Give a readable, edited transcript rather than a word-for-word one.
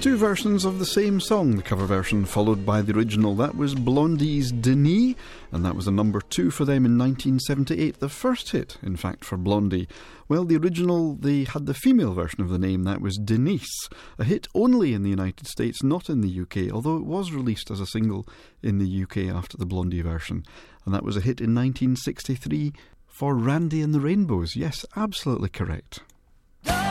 Two versions of the same song, the cover version followed by the original. That was Blondie's Denis, and that was a number 2 for them in 1978, the first hit, in fact, for Blondie. Well, the original, they had the female version of the name, that was Denise, a hit only in the United States, not in the UK, although it was released as a single in the UK after the Blondie version. And that was a hit in 1963 for Randy and the Rainbows. Yes, absolutely correct.